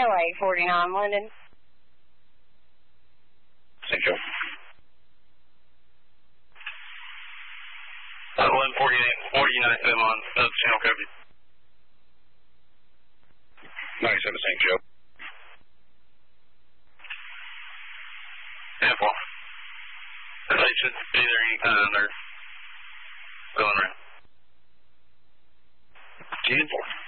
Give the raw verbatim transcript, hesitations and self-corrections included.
L A forty-nine, London. Saint Joe. Uh, one forty-eight, forty-nine, seven on uh, channel coverage. ninety-seven Saint Joe. ten four. They should be there anytime. They're going around. ten four.